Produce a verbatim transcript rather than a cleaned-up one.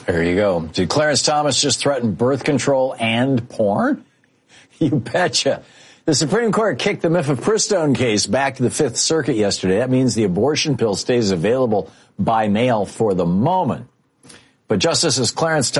There you go. Did Clarence Thomas just threaten birth control and porn? You betcha. The Supreme Court kicked the mifepristone case back to the Fifth Circuit yesterday. That means the abortion pill stays available by mail for the moment. But Justices Clarence